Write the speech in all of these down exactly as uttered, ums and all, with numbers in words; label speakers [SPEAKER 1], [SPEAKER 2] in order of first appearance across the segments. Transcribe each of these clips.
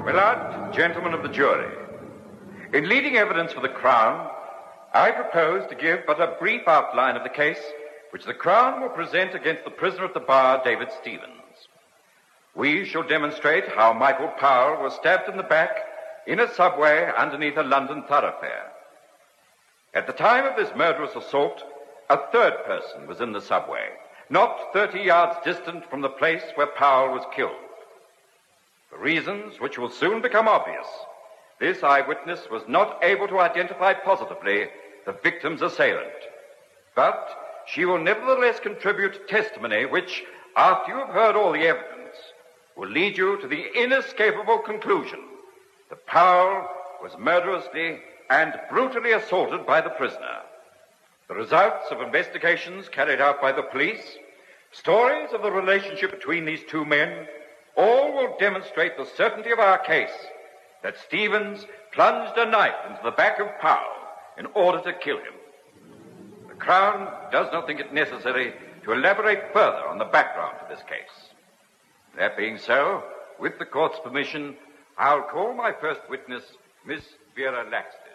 [SPEAKER 1] Willard, gentlemen of the jury, in leading evidence for the Crown, I propose to give but a brief outline of the case which the Crown will present against the prisoner at the bar, David Stevens. We shall demonstrate how Michael Powell was stabbed in the back in a subway underneath a London thoroughfare. At the time of this murderous assault, a third person was in the subway, not thirty yards distant from the place where Powell was killed. For reasons which will soon become obvious, this eyewitness was not able to identify positively the victim's assailant. But she will nevertheless contribute testimony which, after you have heard all the evidence, will lead you to the inescapable conclusion that Powell was murderously and brutally assaulted by the prisoner. The results of investigations carried out by the police, stories of the relationship between these two men, all will demonstrate the certainty of our case that Stevens plunged a knife into the back of Powell in order to kill him. The Crown does not think it necessary to elaborate further on the background to this case. That being so, with the court's permission, I'll call my first witness, Miss Vera Laxted.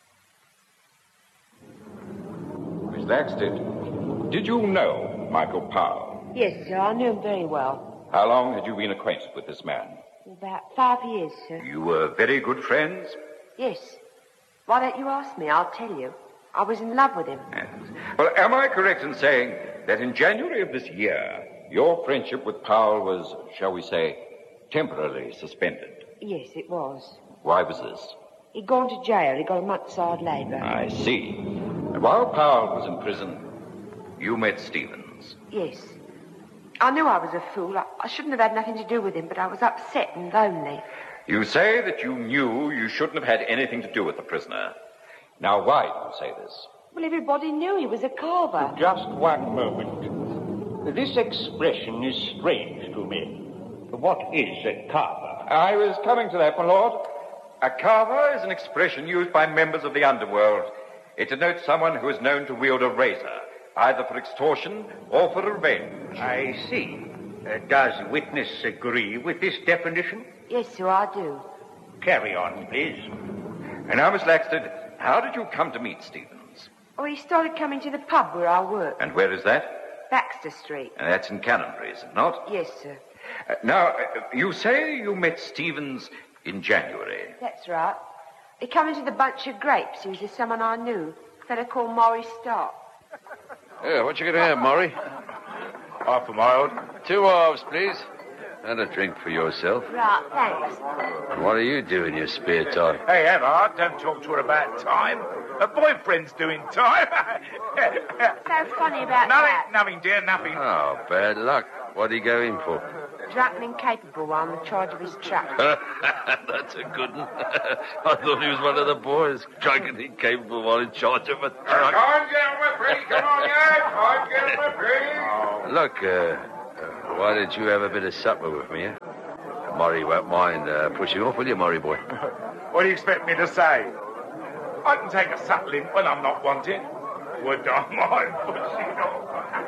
[SPEAKER 1] Miss Laxted, did you know Michael Powell?
[SPEAKER 2] Yes, sir, I knew him very well.
[SPEAKER 1] How long had you been acquainted with this man?
[SPEAKER 2] About five years, sir.
[SPEAKER 1] You were very good friends?
[SPEAKER 2] Yes. Why don't you ask me? I'll tell you. I was in love with him.
[SPEAKER 1] Yes. Well, am I correct in saying that in January of this year, your friendship with Powell was, shall we say, temporarily suspended?
[SPEAKER 2] Yes, it was.
[SPEAKER 1] Why was this?
[SPEAKER 2] He'd gone to jail. He got a month's hard labour.
[SPEAKER 1] I see. And while Powell was in prison, you met Stevens?
[SPEAKER 2] Yes. I knew I was a fool. I, I shouldn't have had nothing to do with him, but I was upset and lonely.
[SPEAKER 1] You say that you knew you shouldn't have had anything to do with the prisoner. Now, why do you say this?
[SPEAKER 2] Well, everybody knew he was a carver.
[SPEAKER 3] Just one moment. This expression is strange to me. What is a carver?
[SPEAKER 1] I was coming to that, my lord. A carver is an expression used by members of the underworld. It denotes someone who is known to wield a razor, either for extortion or for revenge.
[SPEAKER 3] I see. Uh, does the witness agree with this definition?
[SPEAKER 2] Yes, sir, I do.
[SPEAKER 3] Carry on, please.
[SPEAKER 1] And now, Miss Laxted, how did you come to meet Stevens?
[SPEAKER 2] Oh, he started coming to the pub where I work.
[SPEAKER 1] And where is that?
[SPEAKER 2] Baxter Street.
[SPEAKER 1] And that's in Canonbury, is it not?
[SPEAKER 2] Yes, sir.
[SPEAKER 1] Uh, now, uh, you say you met Stevens in January.
[SPEAKER 2] That's right. He came into the Bunch of Grapes. He was just someone I knew. A fellow called Maurice Stark.
[SPEAKER 4] Yeah, what you gonna have, Maury?
[SPEAKER 3] Half a mild.
[SPEAKER 4] Two halves, please. And a drink for yourself.
[SPEAKER 2] Right, thanks.
[SPEAKER 4] And what do you do in your spare time?
[SPEAKER 3] Hey, Emma, don't talk to her about time. Her boyfriend's doing time.
[SPEAKER 2] So funny about
[SPEAKER 3] nothing,
[SPEAKER 2] that.
[SPEAKER 3] nothing, dear, nothing.
[SPEAKER 4] Oh, bad luck. What'd he go in for?
[SPEAKER 2] Drunk and incapable while on the charge of his truck.
[SPEAKER 4] That's a good one. I thought he was one of the boys, drunk and incapable while in charge of a truck.
[SPEAKER 1] Come on, gentlemen, please. Come on, guys. Come on, gentlemen, please.
[SPEAKER 4] Look, uh, uh, why don't you have a bit of supper with me, eh? Murray won't mind uh, pushing off, will you, Murray boy?
[SPEAKER 3] What do you expect me to say? I can take a suckling when I'm not wanted. Would I mind pushing off?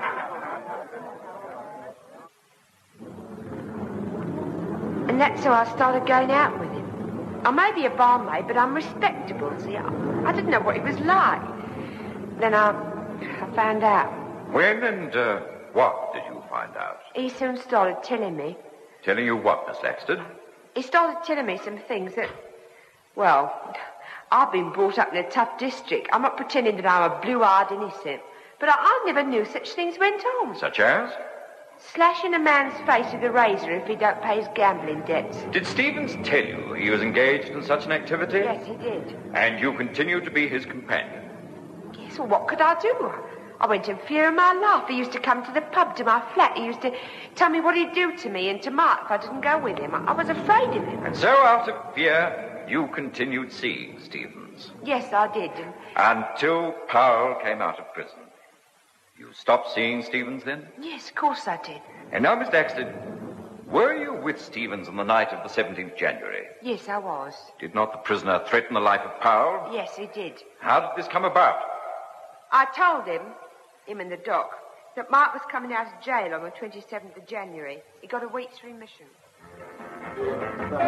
[SPEAKER 2] And that's how I started going out with him. I may be a barmaid, but I'm respectable, see. I, I didn't know what he was like. Then I, I found out.
[SPEAKER 1] When and uh, what did you find out?
[SPEAKER 2] He soon started telling me.
[SPEAKER 1] Telling you what, Miss Laxted?
[SPEAKER 2] He started telling me some things that, well, I've been brought up in a tough district. I'm not pretending that I'm a blue-eyed innocent. But I, I never knew such things went on.
[SPEAKER 1] Such as?
[SPEAKER 2] Slashing a man's face with a razor if he don't pay his gambling debts.
[SPEAKER 1] Did Stevens tell you he was engaged in such an activity?
[SPEAKER 2] Yes, he did.
[SPEAKER 1] And you continued to be his companion?
[SPEAKER 2] Yes, well, what could I do? I went in fear of my life. He used to come to the pub, to my flat. He used to tell me what he'd do to me and to Mark if I didn't go with him. I, I was afraid of him.
[SPEAKER 1] And so, out of fear, you continued seeing Stevens?
[SPEAKER 2] Yes, I did. And...
[SPEAKER 1] Until Powell came out of prison. You stopped seeing Stevens then?
[SPEAKER 2] Yes, of course I did.
[SPEAKER 1] And now, Miss Laxted, were you with Stevens on the night of the seventeenth of January?
[SPEAKER 2] Yes, I was.
[SPEAKER 1] Did not the prisoner threaten the life of Powell?
[SPEAKER 2] Yes, he did.
[SPEAKER 1] How did this come about?
[SPEAKER 2] I told him, him in the dock, that Mark was coming out of jail on the twenty-seventh of January. He got a week's remission.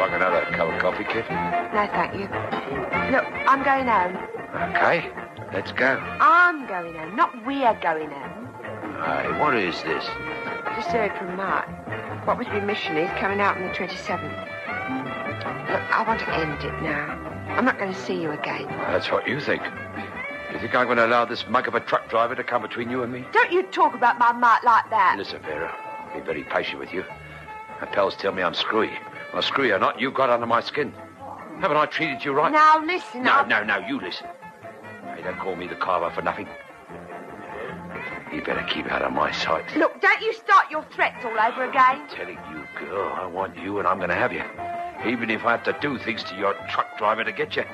[SPEAKER 4] like another cup of coffee, kid?
[SPEAKER 2] No, thank you. Look, I'm going home.
[SPEAKER 4] Okay, let's go.
[SPEAKER 2] I'm going home, not we're going home.
[SPEAKER 4] Hey, what is this?
[SPEAKER 2] I just heard from Mark. What was with missionaries coming out on the twenty-seventh. Look, I want to end it now. I'm not going to see you again.
[SPEAKER 4] That's what you think. You think I'm going to allow this mug of a truck driver to come between you and me?
[SPEAKER 2] Don't you talk about my Mark like that.
[SPEAKER 4] Listen, Vera, I'll be very patient with you. My pals tell me I'm screwy. Well, screwy or not, you got under my skin. Haven't I treated you right?
[SPEAKER 2] Now, listen.
[SPEAKER 4] No,
[SPEAKER 2] I'll...
[SPEAKER 4] no, no, you listen. Hey, don't call me the carver for nothing. You better keep out of my sight.
[SPEAKER 2] Look, don't you start your threats all over again.
[SPEAKER 4] I'm telling you, girl, I want you and I'm going to have you. Even if I have to do things to your truck driver to get you.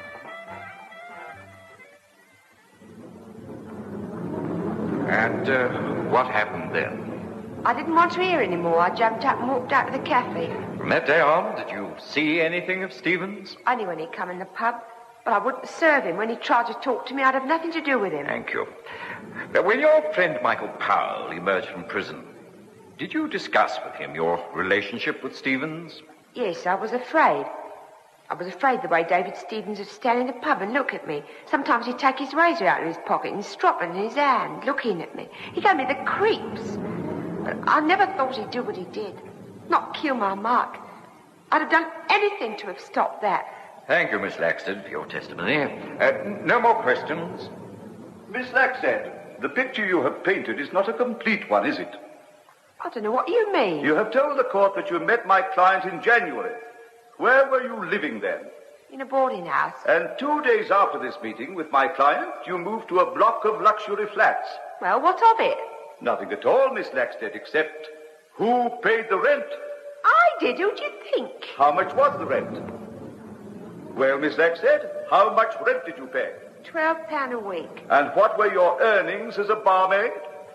[SPEAKER 1] And uh, what happened then?
[SPEAKER 2] I didn't want to hear anymore. I jumped up and walked out to the cafe.
[SPEAKER 1] From that day on, did you see anything of Stevens?
[SPEAKER 2] Only when he'd come in the pub. But I wouldn't serve him. When he tried to talk to me, I'd have nothing to do with him.
[SPEAKER 1] Thank you. Now, when your friend Michael Powell emerged from prison, did you discuss with him your relationship with Stevens?
[SPEAKER 2] Yes, I was afraid. I was afraid the way David Stevens would stand in the pub and look at me. Sometimes he'd take his razor out of his pocket and strop it in his hand, looking at me. He gave me the creeps. But I never thought he'd do what he did. Not kill my Mark. I'd have done anything to have stopped that.
[SPEAKER 1] Thank you, Miss Laxted, for your testimony. Uh, no more questions?
[SPEAKER 5] Miss Laxted, the picture you have painted is not a complete one, is it?
[SPEAKER 2] I don't know what you mean.
[SPEAKER 5] You have told the court that you met my client in January. Where were you living then?
[SPEAKER 2] In a boarding house.
[SPEAKER 5] And two days after this meeting with my client, you moved to a block of luxury flats.
[SPEAKER 2] Well, what of it?
[SPEAKER 5] Nothing at all, Miss Laxted, except who paid the rent?
[SPEAKER 2] I did. Who do you think?
[SPEAKER 5] How much was the rent? Well, Miss Laxted, how much rent did you pay?
[SPEAKER 2] Twelve pound a week.
[SPEAKER 5] And what were your earnings as a barmaid?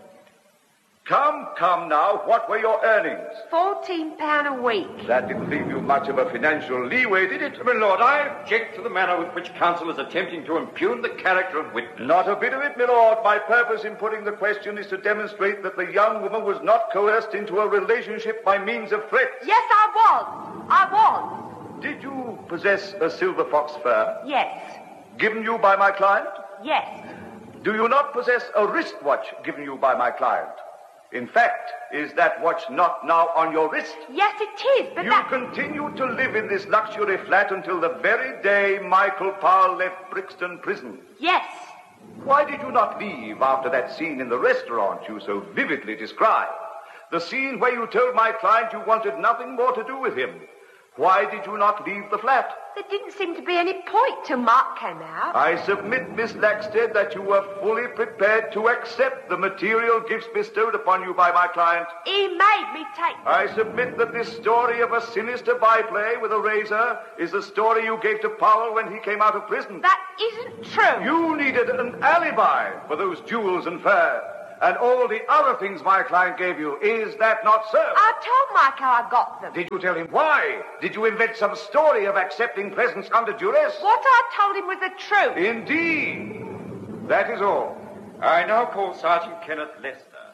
[SPEAKER 5] Come, come now, what were your earnings?
[SPEAKER 2] Fourteen pound a week.
[SPEAKER 5] That didn't leave you much of a financial leeway, did it?
[SPEAKER 1] My lord, I object to the manner with which counsel is attempting to impugn the character of witness.
[SPEAKER 5] Not a bit of it, my lord. My purpose in putting the question is to demonstrate that the young woman was not coerced into a relationship by means of threats.
[SPEAKER 2] Yes, I was. I was.
[SPEAKER 5] Did you possess a silver fox fur?
[SPEAKER 2] Yes.
[SPEAKER 5] Given you by my client?
[SPEAKER 2] Yes.
[SPEAKER 5] Do you not possess a wristwatch given you by my client? In fact, is that watch not now on your wrist?
[SPEAKER 2] Yes, it is, but
[SPEAKER 5] you
[SPEAKER 2] that...
[SPEAKER 5] continued to live in this luxury flat until the very day Michael Powell left Brixton Prison.
[SPEAKER 2] Yes.
[SPEAKER 5] Why did you not leave after that scene in the restaurant you so vividly described? The scene where you told my client you wanted nothing more to do with him. Why did you not leave the flat?
[SPEAKER 2] There didn't seem to be any point till Mark came out.
[SPEAKER 5] I submit, Miss Laxted, that you were fully prepared to accept the material gifts bestowed upon you by my client.
[SPEAKER 2] He made me take them.
[SPEAKER 5] I submit that this story of a sinister byplay with a razor is the story you gave to Powell when he came out of prison.
[SPEAKER 2] That isn't true.
[SPEAKER 5] You needed an alibi for those jewels and fur. And all the other things my client gave you. Is that not so?
[SPEAKER 2] I told Mike how I got them.
[SPEAKER 5] Did you tell him why? Did you invent some story of accepting presents under duress?
[SPEAKER 2] What I told him was the truth.
[SPEAKER 5] Indeed. That is all.
[SPEAKER 1] I now call Sergeant Kenneth Lester.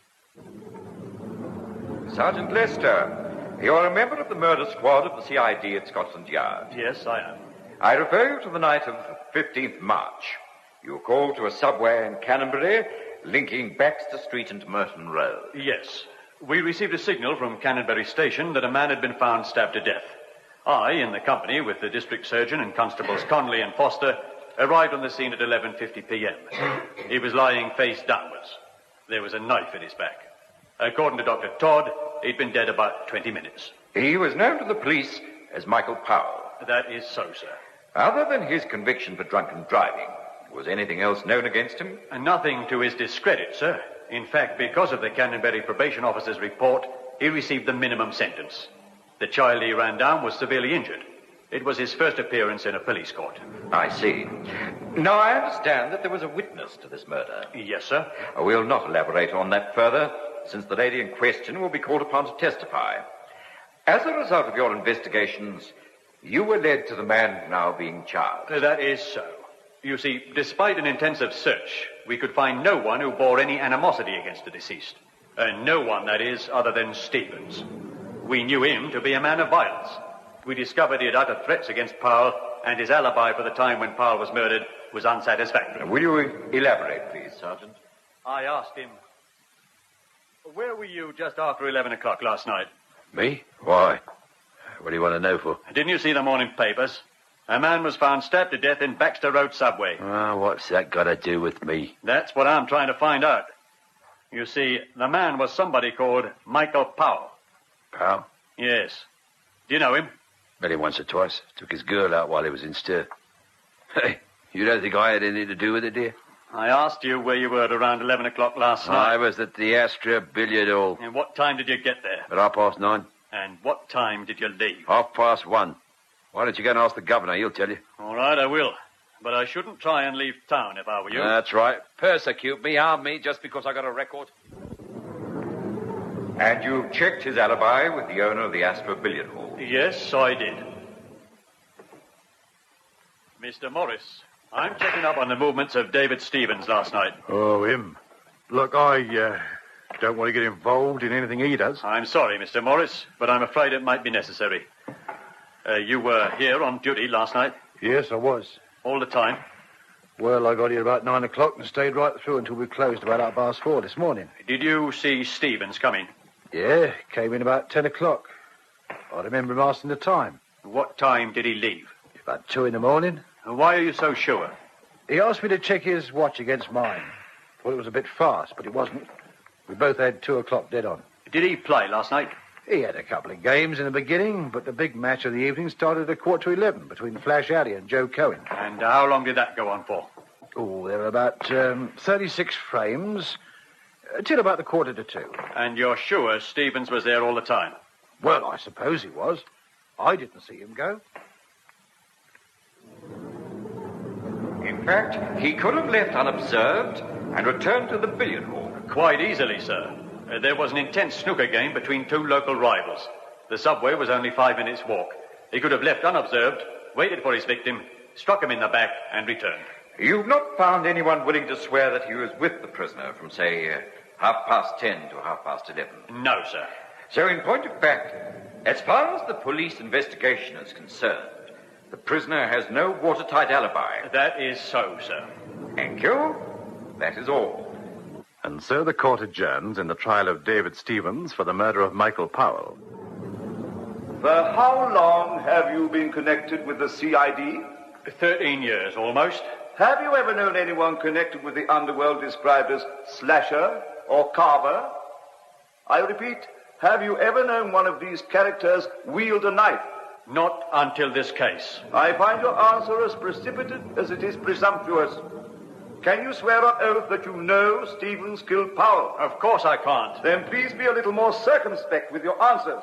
[SPEAKER 1] Sergeant Lester, you're a member of the murder squad of the C I D at Scotland Yard.
[SPEAKER 6] Yes, I am.
[SPEAKER 1] I refer you to the night of fifteenth March. You were called to a subway in Canonbury, linking Baxter Street and Merton Road.
[SPEAKER 6] Yes. We received a signal from Canonbury Station that a man had been found stabbed to death. I, in the company with the district surgeon and constables Conley and Foster, arrived on the scene at eleven fifty p.m. He was lying face downwards. There was a knife in his back. According to Doctor Todd, he'd been dead about twenty minutes.
[SPEAKER 1] He was known to the police as Michael Powell.
[SPEAKER 6] That is so, sir.
[SPEAKER 1] Other than his conviction for drunken driving, was anything else known against him?
[SPEAKER 6] And nothing to his discredit, sir. In fact, because of the Canonbury probation officer's report, he received the minimum sentence. The child he ran down was severely injured. It was his first appearance in a police court.
[SPEAKER 1] I see. Now, I understand that there was a witness to this murder.
[SPEAKER 6] Yes, sir.
[SPEAKER 1] We'll not elaborate on that further, since the lady in question will be called upon to testify. As a result of your investigations, you were led to the man now being charged.
[SPEAKER 6] That is so. You see, despite an intensive search, we could find no one who bore any animosity against the deceased. And no one, that is, other than Stevens. We knew him to be a man of violence. We discovered he had uttered threats against Powell, and his alibi for the time when Powell was murdered was unsatisfactory.
[SPEAKER 1] Will you elaborate, please, Sergeant?
[SPEAKER 6] I asked him, where were you just after eleven o'clock last night?
[SPEAKER 4] Me? Why? What do you want to know for?
[SPEAKER 6] Didn't you see the morning papers? A man was found stabbed to death in Baxter Road subway.
[SPEAKER 4] Ah, what's that got to do with me?
[SPEAKER 6] That's what I'm trying to find out. You see, the man was somebody called Michael Powell.
[SPEAKER 4] Powell?
[SPEAKER 6] Yes. Do you know him?
[SPEAKER 4] Met him once or twice. Took his girl out while he was in stir. Hey, you don't think I had anything to do with it, dear?
[SPEAKER 6] I asked you where you were at around eleven o'clock last night.
[SPEAKER 4] I was at the Astra Billiard Hall.
[SPEAKER 6] And what time did you get there?
[SPEAKER 4] At half past nine.
[SPEAKER 6] And what time did you leave?
[SPEAKER 4] Half past one. Why don't you go and ask the governor? He'll tell you.
[SPEAKER 6] All right, I will. But I shouldn't try and leave town if I were you.
[SPEAKER 4] That's right. Persecute me, harm me, just because I got a record.
[SPEAKER 1] And you've checked his alibi with the owner of the Astra Billiard Hall?
[SPEAKER 6] Yes, I did. Mister Morris, I'm checking up on the movements of David Stevens last night.
[SPEAKER 7] Oh, him. Look, I uh, don't want to get involved in anything he does.
[SPEAKER 6] I'm sorry, Mister Morris, but I'm afraid it might be necessary. Uh, you were here on duty last night?
[SPEAKER 7] Yes, I was.
[SPEAKER 6] All the time?
[SPEAKER 7] Well, I got here about nine o'clock and stayed right through until we closed about half past four this morning.
[SPEAKER 6] Did you see Stevens come in?
[SPEAKER 7] Yeah, came in about ten o'clock. I remember him asking the time.
[SPEAKER 6] What time did he leave?
[SPEAKER 7] About two in the morning.
[SPEAKER 6] Why are you so sure?
[SPEAKER 7] He asked me to check his watch against mine. Thought it was a bit fast, but it wasn't. We both had two o'clock dead on.
[SPEAKER 6] Did he play last night?
[SPEAKER 7] He had a couple of games in the beginning, but the big match of the evening started at a quarter to eleven between Flash Alley and Joe Cohen.
[SPEAKER 6] And how long did that go on for?
[SPEAKER 7] Oh, there were about um, thirty-six frames, uh, till about the quarter to two.
[SPEAKER 6] And you're sure Stevens was there all the time?
[SPEAKER 7] Well, I suppose he was. I didn't see him go.
[SPEAKER 1] In fact, he could have left unobserved and returned to the billiard hall.
[SPEAKER 6] Quite easily, sir. Uh, there was an intense snooker game between two local rivals. The subway was only five minutes' walk. He could have left unobserved, waited for his victim, struck him in the back, and returned.
[SPEAKER 1] You've not found anyone willing to swear that he was with the prisoner from, say, uh, half past ten to half past eleven?
[SPEAKER 6] No, sir.
[SPEAKER 1] So, in point of fact, as far as the police investigation is concerned, the prisoner has no watertight alibi.
[SPEAKER 6] That is so, sir.
[SPEAKER 1] Thank you. That is all.
[SPEAKER 8] And so the court adjourns in the trial of David Stevens for the murder of Michael Powell.
[SPEAKER 5] For how long have you been connected with the C I D?
[SPEAKER 6] Thirteen years, almost.
[SPEAKER 5] Have you ever known anyone connected with the underworld described as slasher or carver? I repeat, have you ever known one of these characters wield a knife?
[SPEAKER 6] Not until this case.
[SPEAKER 5] I find your answer as precipitate as it is presumptuous. Can you swear on oath that you know Stevens killed Powell?
[SPEAKER 6] Of course I can't.
[SPEAKER 5] Then please be a little more circumspect with your answers.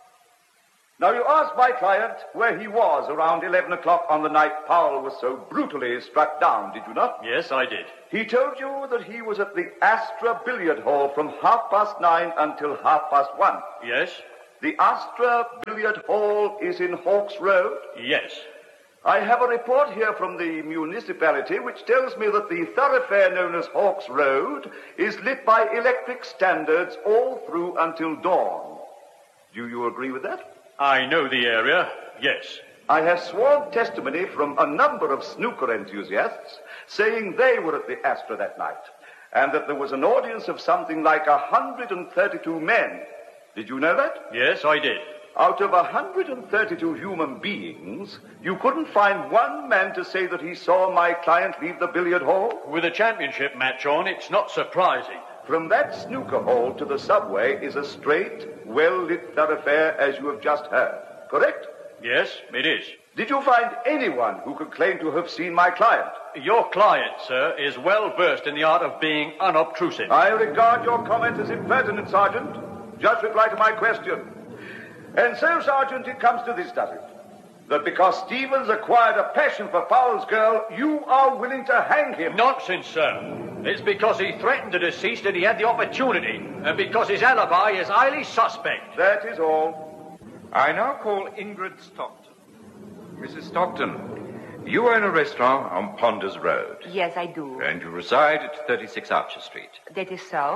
[SPEAKER 5] Now, you asked my client where he was around eleven o'clock on the night Powell was so brutally struck down, did you not?
[SPEAKER 6] Yes, I did.
[SPEAKER 5] He told you that he was at the Astra Billiard Hall from half past nine until half past one.
[SPEAKER 6] Yes?
[SPEAKER 5] The Astra Billiard Hall is in Hawks Road?
[SPEAKER 6] Yes.
[SPEAKER 5] I have a report here from the municipality which tells me that the thoroughfare known as Hawks Road is lit by electric standards all through until dawn. Do you agree with that?
[SPEAKER 6] I know the area, yes.
[SPEAKER 5] I have sworn testimony from a number of snooker enthusiasts saying they were at the Astra that night, and that there was an audience of something like one hundred thirty-two men. Did you know that?
[SPEAKER 6] Yes, I did.
[SPEAKER 5] Out of one hundred thirty-two human beings, you couldn't find one man to say that he saw my client leave the billiard hall?
[SPEAKER 6] With a championship match on, it's not surprising.
[SPEAKER 5] From that snooker hall to the subway is a straight, well-lit thoroughfare, as you have just heard. Correct?
[SPEAKER 6] Yes, it is.
[SPEAKER 5] Did you find anyone who could claim to have seen my client?
[SPEAKER 6] Your client, sir, is well versed in the art of being unobtrusive.
[SPEAKER 5] I regard your comment as impertinent, Sergeant. Just reply to my question. And so, Sergeant, it comes to this, does it? That because Stevens acquired a passion for Powell's girl, you are willing to hang him?
[SPEAKER 6] Nonsense, sir. It's because he threatened the deceased and he had the opportunity, and because his alibi is highly suspect.
[SPEAKER 5] That is all.
[SPEAKER 1] I now call Ingrid Stockton. Missus Stockton, you own a restaurant on Ponders Road.
[SPEAKER 2] Yes, I do.
[SPEAKER 1] And you reside at thirty-six Archer Street.
[SPEAKER 2] That is so?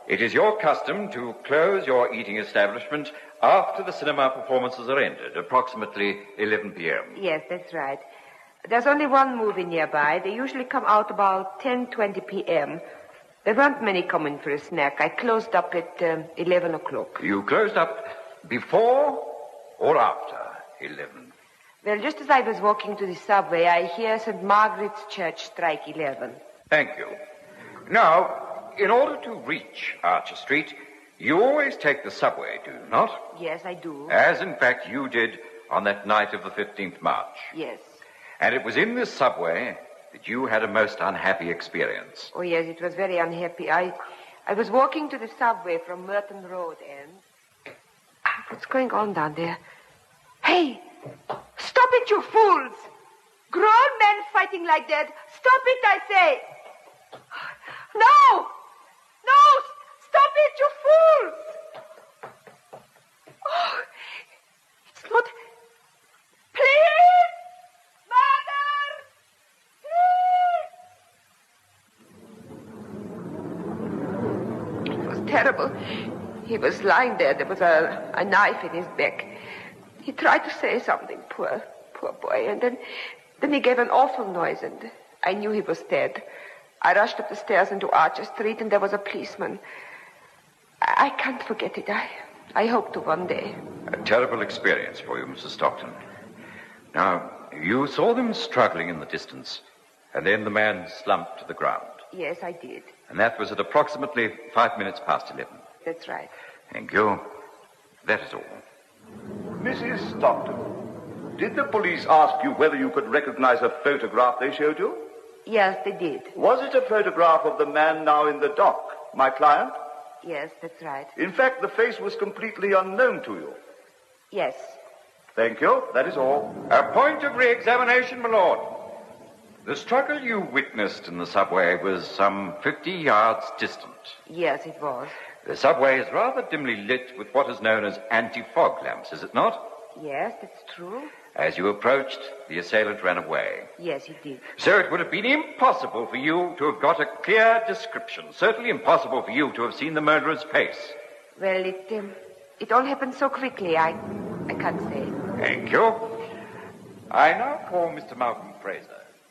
[SPEAKER 1] It is your custom to close your eating establishment after the cinema performances are ended, approximately eleven p.m.
[SPEAKER 2] Yes, that's right. There's only one movie nearby. They usually come out about ten twenty p.m. There weren't many coming for a snack. I closed up at um, eleven o'clock.
[SPEAKER 1] You closed up before or after eleven?
[SPEAKER 2] Well, just as I was walking to the subway, I hear Saint Margaret's Church strike eleven.
[SPEAKER 1] Thank you. Now, in order to reach Archer Street, you always take the subway, do you not?
[SPEAKER 2] Yes, I do.
[SPEAKER 1] As, in fact, you did on that night of the fifteenth March.
[SPEAKER 2] Yes.
[SPEAKER 1] And it was in this subway that you had a most unhappy experience.
[SPEAKER 2] Oh, yes, it was very unhappy. I I was walking to the subway from Merton Road, and... What's going on down there? Hey! Stop it, you fools! Grown men fighting like that. Stop it, I say! No! No! Stop it, you fools! Oh, it's not... Please! Mother! Please! It was terrible. He was lying there. There was a, a knife in his back. He tried to say something, poor, poor boy, and then, then he gave an awful noise, and I knew he was dead. I rushed up the stairs into Archer Street, and there was a policeman. I, I can't forget it. I, I hope to one day.
[SPEAKER 1] A terrible experience for you, Missus Stockton. Now, you saw them struggling in the distance, and then the man slumped to the ground.
[SPEAKER 2] Yes, I did.
[SPEAKER 1] And that was at approximately five minutes past eleven.
[SPEAKER 2] That's right.
[SPEAKER 1] Thank you. That is all.
[SPEAKER 5] Missus Stockton, did the police ask you whether you could recognize a photograph they showed you?
[SPEAKER 2] Yes, they did.
[SPEAKER 5] Was it a photograph of the man now in the dock, my client?
[SPEAKER 2] Yes, that's right.
[SPEAKER 5] In fact, the face was completely unknown to you.
[SPEAKER 2] Yes.
[SPEAKER 5] Thank you. That is all.
[SPEAKER 1] A point of re-examination, my lord. The struggle you witnessed in the subway was some fifty yards distant.
[SPEAKER 2] Yes, it was.
[SPEAKER 1] The subway is rather dimly lit with what is known as anti-fog lamps, is it not?
[SPEAKER 2] Yes, that's true.
[SPEAKER 1] As you approached, the assailant ran away.
[SPEAKER 2] Yes, he did.
[SPEAKER 1] So it would have been impossible for you to have got a clear description. Certainly impossible for you to have seen the murderer's face.
[SPEAKER 2] Well, it um, it all happened so quickly, I I can't say.
[SPEAKER 1] Thank you. I now call Mister Malcolm Fraser.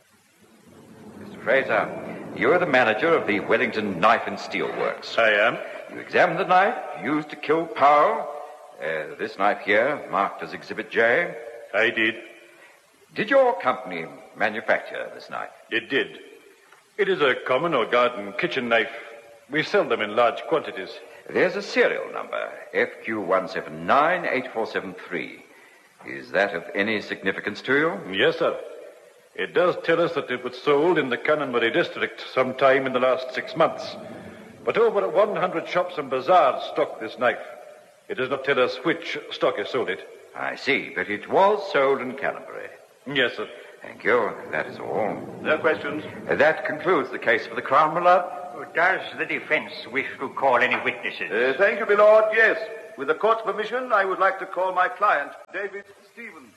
[SPEAKER 1] Mister Fraser, you are the manager of the Wellington Knife and Steel Works.
[SPEAKER 6] I am.
[SPEAKER 1] You examined the knife used to kill Powell. Uh, this knife here, marked as Exhibit J.
[SPEAKER 6] I did.
[SPEAKER 1] Did your company manufacture this knife?
[SPEAKER 6] It did. It is a common or garden kitchen knife. We sell them in large quantities.
[SPEAKER 1] There's a serial number, F Q one seven nine eight four seven three. Is that of any significance to you?
[SPEAKER 6] Yes, sir. It does tell us that it was sold in the Canonbury district sometime in the last six months. But over one hundred shops and bazaars stock this knife. It does not tell us which stockist sold it.
[SPEAKER 1] I see, but it was sold in Canterbury.
[SPEAKER 6] Yes, sir.
[SPEAKER 1] Thank you. That is all.
[SPEAKER 5] No questions?
[SPEAKER 1] Uh, that concludes the case for the Crown, my lord.
[SPEAKER 9] Does the defense wish to call any witnesses?
[SPEAKER 5] Uh, thank you, my lord. Yes. With the court's permission, I would like to call my client, David Stevens.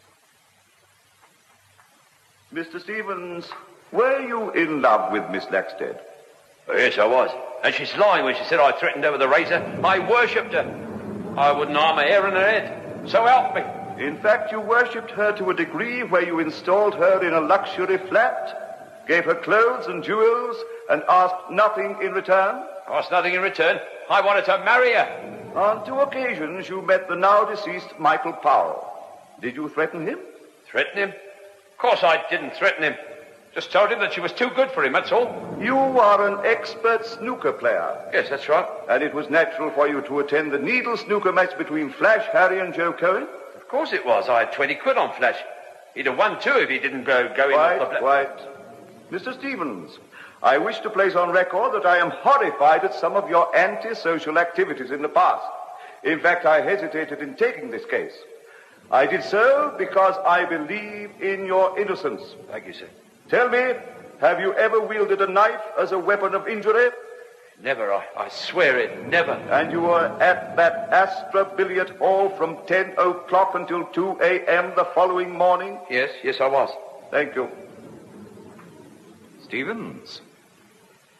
[SPEAKER 5] Mister Stevens, were you in love with Miss Laxted?
[SPEAKER 4] Oh, yes, I was. And she's lying when she said I threatened her with a razor. I worshipped her. I wouldn't harm a hair in her head. So help me.
[SPEAKER 5] In fact, you worshipped her to a degree where you installed her in a luxury flat, gave her clothes and jewels, and asked nothing in return?
[SPEAKER 4] Asked nothing in return. I wanted to marry her.
[SPEAKER 5] On two occasions, you met the now deceased Michael Powell. Did you threaten him?
[SPEAKER 4] Threaten him? Of course I didn't threaten him. Just told him that she was too good for him, that's all.
[SPEAKER 5] You are an expert snooker player.
[SPEAKER 4] Yes, that's right.
[SPEAKER 5] And it was natural for you to attend the needle snooker match between Flash, Harry, and Joe Cohen?
[SPEAKER 4] Of course it was. I had twenty quid on Flash. He'd have won too if he didn't go, go in
[SPEAKER 5] Quite,
[SPEAKER 4] off the... Bla-
[SPEAKER 5] quite. Mister Stevens, I wish to place on record that I am horrified at some of your antisocial activities in the past. In fact, I hesitated in taking this case. I did so because I believe in your innocence.
[SPEAKER 4] Thank you, sir.
[SPEAKER 5] Tell me, have you ever wielded a knife as a weapon of injury?
[SPEAKER 4] Never, I, I swear it, never.
[SPEAKER 5] And you were at that Astra billiard hall from ten o'clock until two a.m. the following morning?
[SPEAKER 4] Yes, yes, I was.
[SPEAKER 5] Thank you.
[SPEAKER 1] Stevens,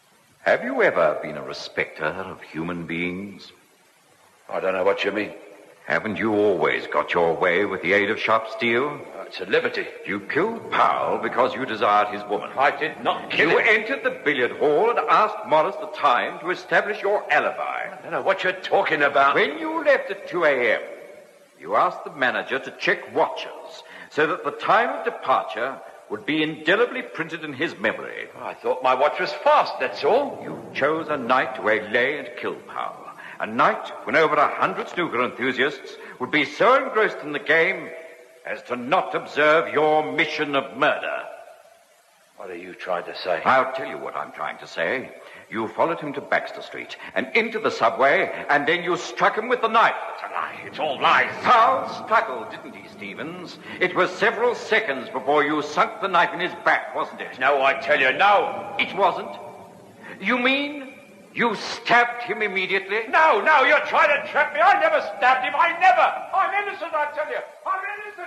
[SPEAKER 1] Have you ever been a respecter of human beings?
[SPEAKER 4] I don't know what you mean.
[SPEAKER 1] Haven't you always got your way with the aid of sharp steel?
[SPEAKER 4] It's a liberty.
[SPEAKER 1] You killed Powell because you desired his woman.
[SPEAKER 4] I did not kill
[SPEAKER 1] You
[SPEAKER 4] him.
[SPEAKER 1] entered the billiard hall and asked Morris the time to establish your alibi.
[SPEAKER 4] I don't know what you're talking about.
[SPEAKER 1] When you left at two a.m., you asked the manager to check watches so that the time of departure would be indelibly printed in his memory.
[SPEAKER 4] I thought my watch was fast, that's all.
[SPEAKER 1] You chose a night to waylay and kill Powell. A night when over a hundred snooker enthusiasts would be so engrossed in the game as to not observe your mission of murder.
[SPEAKER 4] What are you trying to say?
[SPEAKER 1] I'll tell you what I'm trying to say. You followed him to Baxter Street and into the subway, and then you struck him with the knife.
[SPEAKER 4] It's a lie. It's all lies.
[SPEAKER 1] Powell struggled, didn't he, Stevens? It was several seconds before you sunk the knife in his back, wasn't it?
[SPEAKER 4] No, I tell you, no.
[SPEAKER 1] It wasn't? You mean you stabbed him immediately?
[SPEAKER 3] No, no, you're trying to trap me. I never stabbed him. I never. I'm innocent, I tell you. I'm innocent.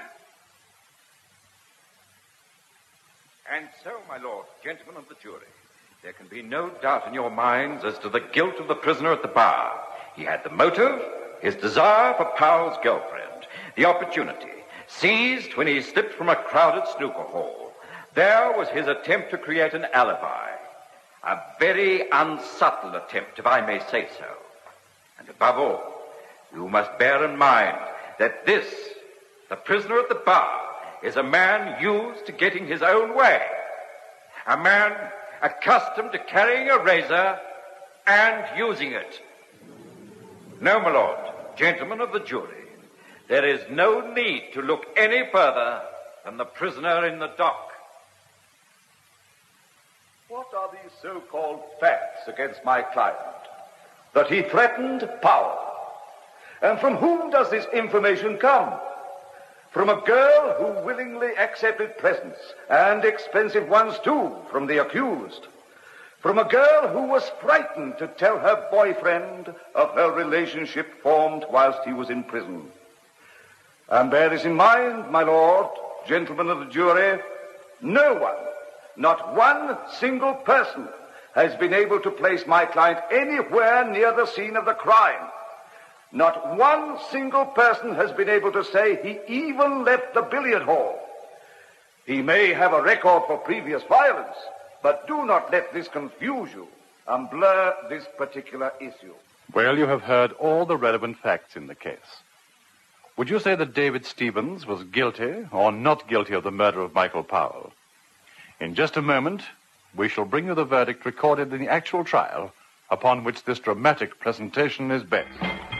[SPEAKER 1] And so, my lord, gentlemen of the jury, there can be no doubt in your minds as to the guilt of the prisoner at the bar. He had the motive, his desire for Powell's girlfriend, the opportunity, seized when he slipped from a crowded snooker hall. There was his attempt to create an alibi. A very unsubtle attempt, if I may say so. And above all, you must bear in mind that this, the prisoner at the bar, is a man used to getting his own way. A man accustomed to carrying a razor and using it. No, my lord, gentlemen of the jury, there is no need to look any further than the prisoner in the dock.
[SPEAKER 5] What are these so-called facts against my client? That he threatened Powell. And from whom does this information come? From a girl who willingly accepted presents, and expensive ones too, from the accused. From a girl who was frightened to tell her boyfriend of her relationship formed whilst he was in prison. And bear this in mind, my lord, gentlemen of the jury, no one, not one single person, has been able to place my client anywhere near the scene of the crime. Not one single person has been able to say he even left the billiard hall. He may have a record for previous violence, but do not let this confuse you and blur this particular issue.
[SPEAKER 8] Well, you have heard all the relevant facts in the case. Would you say that David Stevens was guilty or not guilty of the murder of Michael Powell? In just a moment, we shall bring you the verdict recorded in the actual trial upon which this dramatic presentation is based.